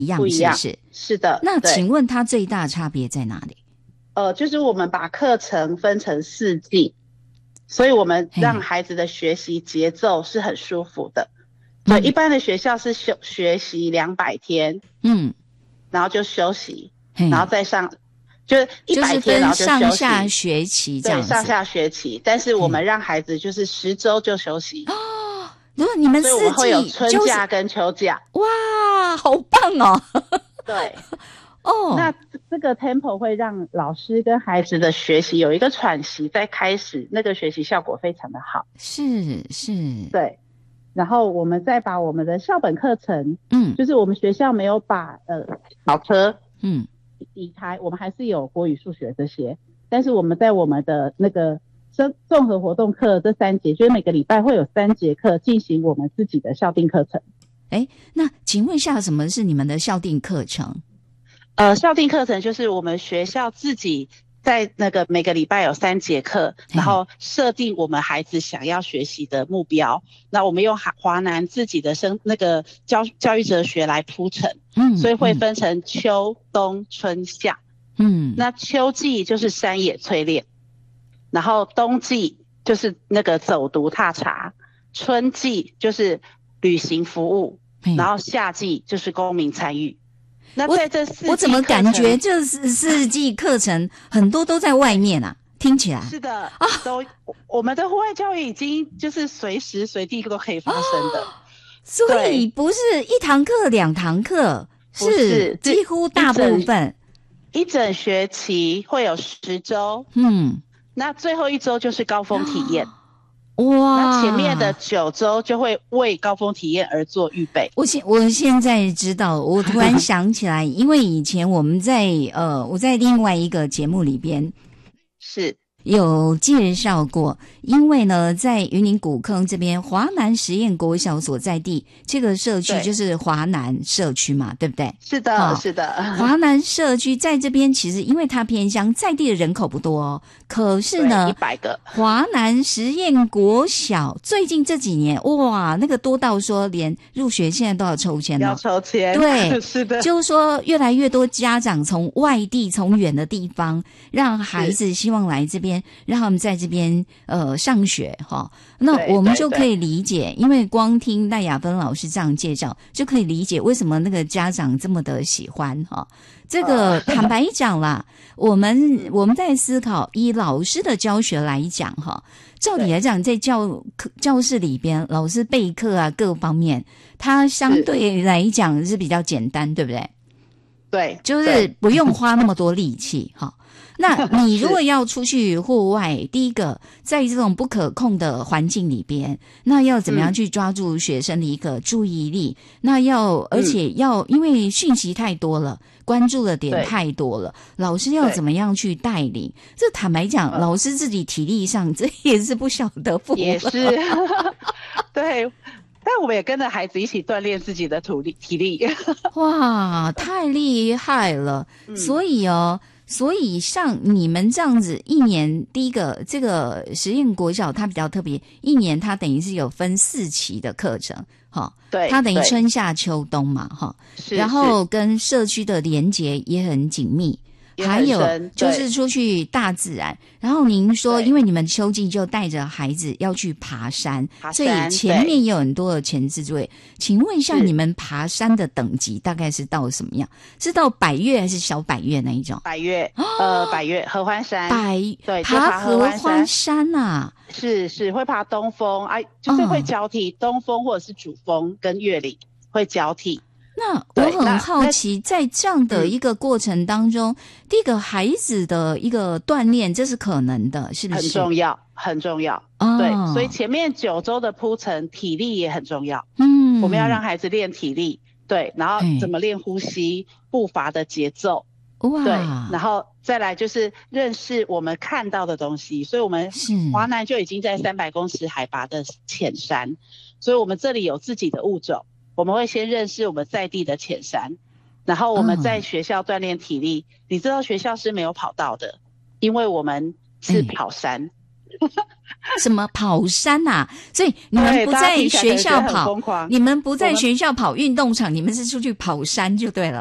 一样， 不一样， 是不是？ 是的。 那请问它最大差别在哪里？ 就是我们把课程分成4季，所以我们让孩子的学习节奏是很舒服的。对，一般的学校是学习200天，然后就休息，然后再上，就是100天，然后就休息， 上下学期这样子。 对，上下学期。但是我们让孩子就是10周就休息。 如果你们4季， 所以我们会有春假跟秋假。 哇，好棒哦！ 对。那这个 tempo 会让老师跟孩子的学习有一个喘息，再开始，那个学习效果非常的好。 是， 对。然后我们再把我们的校本课程，就是我们学校没有把考科移开，我们还是有国语、数学这些，但是我们在我们的那个综合活动课这3节，就是每个礼拜会有3节课进行我们自己的校定课程。 那请问一下，什么是你们的校定课程？ 校定课程就是我们学校自己在那个每个礼拜有3节课，然后设定我们孩子想要学习的目标。那我们用华南自己的那个教育哲学来铺陈，所以会分成秋、冬、春、夏。那秋季就是山野淬炼，然后冬季就是那个走读踏查，春季就是旅行服务，然后夏季就是公民参与。那在这4季我怎么感觉这4季课程很多都在外面啊？听起来是的我们的户外教育已经就是随时随地都可以发生的。 所以不是1堂课2堂课，是几乎大部分一整学期会有10周，那最后1周就是高峰体验。哇！那前面的9周就会为高峰体验而做预备。 我现在知道，我突然想起来，因为以前我们在我在另外一个节目里边是有介绍过，因为呢，在云林古坑这边华南实验国小所在地这个社区就是华南社区嘛，对不对？ 是的，是的。 华南社区在这边其实因为它偏乡，在地的人口不多哦，可是呢 100个华南实验国小最近这几年哇，那个多到说连入学现在都要抽签了， 要抽签。 对， 是的， 就是说越来越多家长从外地从远的地方让孩子希望来这边，让他们在这边上学哈。那我们就可以理解，因为光听赖雅芬老师这样介绍，就可以理解为什么那个家长这么的喜欢哈。这个坦白讲啦，我们在思考以老师的教学来讲哈，照理来讲在教室里边老师备课啊各方面，它相对来讲是比较简单，对不对？ 对， 就是不用花那么多力气哈。那你如果要出去户外，第一个在这种不可控的环境里边，那要怎么样去抓住学生的一个注意力？那而且要因为讯息太多了，关注的点太多了，老师要怎么样去带领？这坦白讲，老师自己体力上这也是不晓得负， 也是对。但我们也跟着孩子一起锻炼自己的体力。 哇，太厉害了！所以像你们这样子一年，第一个这个实验国小它比较特别，一年它等于是有分4期的课程， 对， 它等于春夏秋冬嘛，然后跟社区的连结也很紧密。还有就是出去大自然，然后您说因为你们秋季就带着孩子要去爬山，所以前面也有很多的前置作业。请问一下，你们爬山的等级大概是到什么样？是到百岳还是小百岳那一种？ 百岳，百岳合欢山，对， 爬合欢山啊， 是会爬东峰，就是会交替东峰或者是主峰跟岳岭会交替。 那我很好奇，在这样的一个过程当中，第一个孩子的一个锻炼，这是可能的，是不是？ 很重要，很重要。对，所以前面9周的铺陈，体力也很重要。我们要让孩子练体力，对，然后怎么练呼吸、步伐的节奏，对，然后再来就是认识我们看到的东西。所以我们华南就已经在300公尺海拔的浅山，所以我们这里有自己的物种。我们会先认识我们在地的浅山，然后我们在学校锻炼体力。你知道学校是没有跑道的，因为我们是跑山， 什么跑山啊？所以你们不在学校跑，你们不在学校跑运动场，你们是出去跑山就对了。